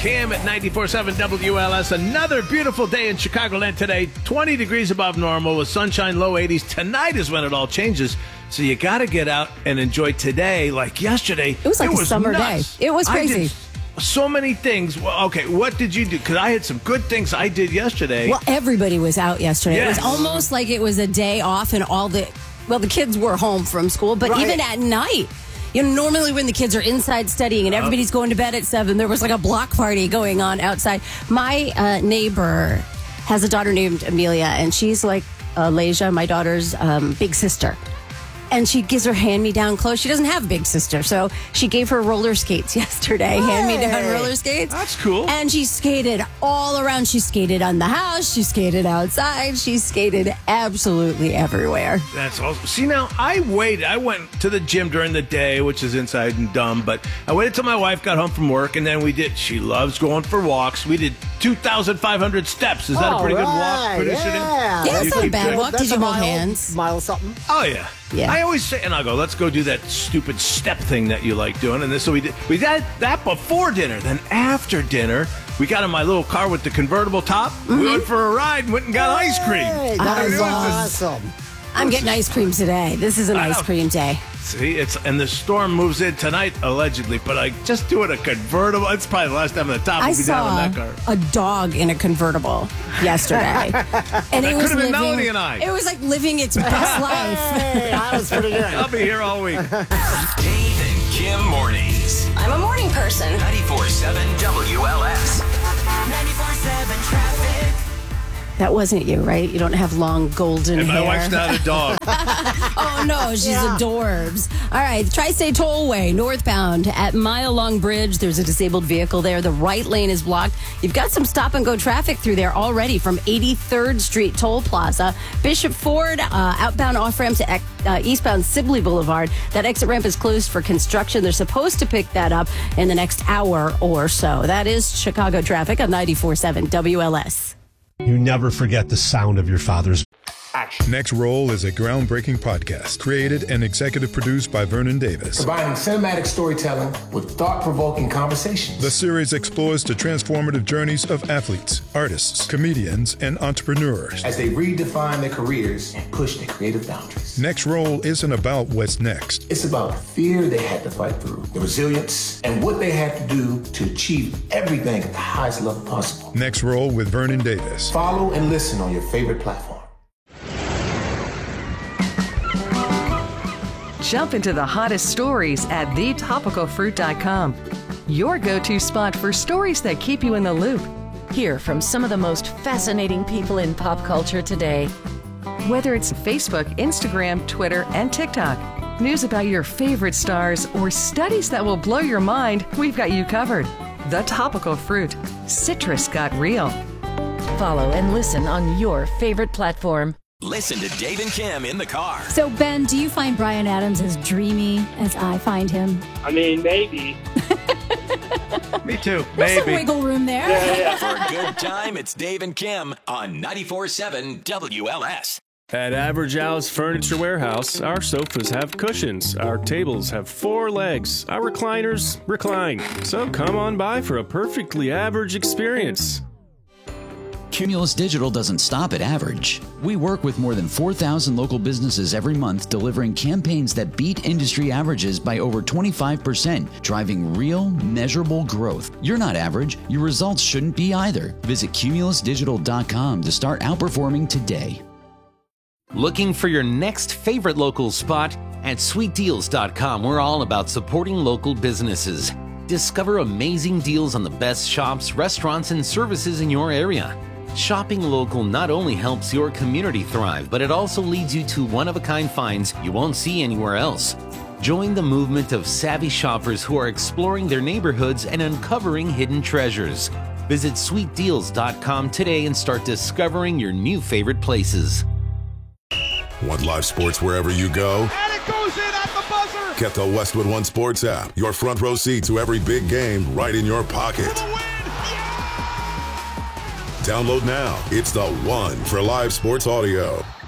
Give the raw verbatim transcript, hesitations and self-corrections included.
Kim at ninety-four point seven W L S. Another beautiful day in Chicagoland today. twenty degrees above normal with sunshine, low eighties. Tonight is when it all changes. So you got to get out and enjoy today like yesterday. It was like it a was summer nuts. day. It was crazy. I did so many things. Well, okay, what did you do? Because I had some good things I did yesterday. Well, everybody was out yesterday. Yes. It was almost like it was a day off and all the, well, the kids were home from school, but Right. even at night. You know, normally when the kids are inside studying and everybody's going to bed at seven, there was like a block party going on outside. My uh, neighbor has a daughter named Amelia, and she's like uh, Leja, my daughter's um, big sister. And she gives her hand-me-down clothes. She doesn't have a big sister, so she gave her roller skates yesterday, Hey. hand-me-down roller skates. That's cool. And she skated all around. She skated on the house. She skated outside. She skated absolutely everywhere. That's awesome. See, now, I waited. I went to the gym during the day, which is inside and dumb, but I waited till my wife got home from work, and then we did. She loves going for walks. We did two thousand five hundred steps. Is that All a pretty right, good walk? Producer? yeah. Yeah, You it's not a keep bad track? walk. That's Did you a hold mile, hands? Mile something. Oh, yeah. Yeah. I always say, and I'll go, let's go do that stupid step thing that you like doing. And this, so we did, we did that before dinner. Then after dinner, we got in my little car with the convertible top. Mm-hmm. We went for a ride and went and got ice cream. Hey, I that is love- awesome. I'm getting ice cream today. This is an I ice know. cream day. See, it's and the storm moves in tonight, allegedly. But I just doing a convertible. It's probably the last time the top I will be down saw in that car. a dog in a convertible yesterday. And it was could've been living, Melanie and I. It was like living its best life. Hey, that was pretty good. I'll be here all week. Dave and Kim mornings. I'm a morning person. ninety-four point seven W L S. ninety-four point seven traffic. That wasn't you, right? You don't have long golden And my hair. wife's not a dog. Oh, no, she's Yeah. adorbs. All right, Tri-State Tollway, northbound at Mile Long Bridge. There's a disabled vehicle there. The right lane is blocked. You've got some stop-and-go traffic through there already from eighty-third Street Toll Plaza. Bishop Ford, uh, outbound off-ramp to uh, eastbound Sibley Boulevard. That exit ramp is closed for construction. They're supposed to pick that up in the next hour or so. That is Chicago traffic on ninety-four point seven W L S. You never forget the sound of your father's. Next Roll is a groundbreaking podcast created and executive produced by Vernon Davis. Combining cinematic storytelling with thought-provoking conversations. The series explores the transformative journeys of athletes, artists, comedians, and entrepreneurs. As they redefine their careers and push their creative boundaries. Next Roll isn't about what's next. It's about the fear they had to fight through, the resilience, and what they had to do to achieve everything at the highest level possible. Next Roll with Vernon Davis. Follow and listen on your favorite platform. Jump into the hottest stories at the topical fruit dot com. Your go-to spot for stories that keep you in the loop. Hear from some of the most fascinating people in pop culture today. Whether it's Facebook, Instagram, Twitter, and TikTok, news about your favorite stars, or studies that will blow your mind, we've got you covered. The Topical Fruit. Citrus got real. Follow and listen on your favorite platform. Listen to Dave and Kim in the car. So, Ben, do you find Bryan Adams as dreamy as I find him? I mean, maybe. Me too. There's some Maybe. wiggle room there. Yeah, yeah. For a good time, it's Dave and Kim on ninety-four point seven W L S. At Average Al's Furniture Warehouse, our sofas have cushions, our tables have four legs, our recliners recline. So come on by for a perfectly average experience. Cumulus Digital doesn't stop at average. We work with more than four thousand local businesses every month, delivering campaigns that beat industry averages by over twenty-five percent, driving real, measurable growth. You're not average. Your results shouldn't be either. Visit cumulus digital dot com to start outperforming today. Looking for your next favorite local spot? At sweet deals dot com, we're all about supporting local businesses. Discover amazing deals on the best shops, restaurants, and services in your area. Shopping local not only helps your community thrive, but it also leads you to one-of-a-kind finds you won't see anywhere else. Join the movement of savvy shoppers who are exploring their neighborhoods and uncovering hidden treasures. Visit sweet deals dot com today and start discovering your new favorite places. Want live sports wherever you go? And it goes in at the buzzer! Get the Westwood One Sports app. Your front row seat to every big game right in your pocket. Download now. It's the one for live sports audio.